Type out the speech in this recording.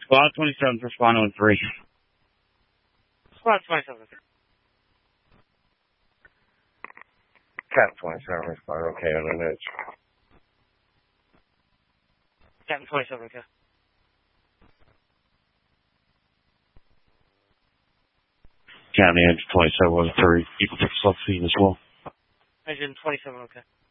Squad 27 for Spawn 03. Squad 27. Cat 27 respond, okay, on the edge. Captain 27, okay. County Edge 27 was 3. Equal to Slough as well. Engine 27, okay.